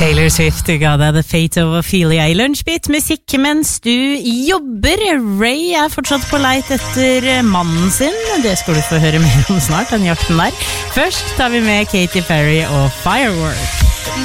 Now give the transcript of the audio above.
Taylor Swift ga deg The Fate of Ophelia I Lunsjbit musikk mens du jobber. Ray fortsatt på leit etter mannen sin. Det skal du få høre mer om snart, den jakten der. Først tar vi med Katy Perry og Firework.